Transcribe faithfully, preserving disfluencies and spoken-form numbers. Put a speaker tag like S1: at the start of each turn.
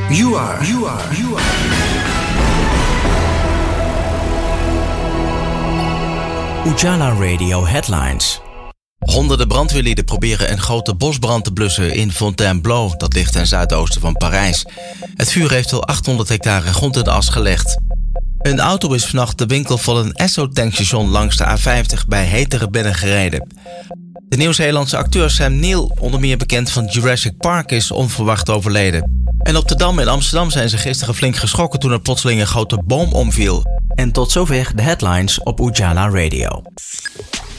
S1: You are, you are, you are.
S2: Ujala Radio Headlines.
S3: Honderden brandweerlieden proberen een grote bosbrand te blussen in Fontainebleau, dat ligt ten zuidoosten van Parijs. Het vuur heeft al achthonderd hectare grond in de as gelegd. Een auto is vannacht de winkel van een Esso-tankstation langs de A vijftig bij Heteren binnengereden. De Nieuw-Zeelandse acteur Sam Neill, onder meer bekend van Jurassic Park, is onverwacht overleden. En op de Dam in Amsterdam zijn ze gisteren flink geschrokken toen er plotseling een grote boom omviel.
S2: En tot zover de headlines op Ujala Radio.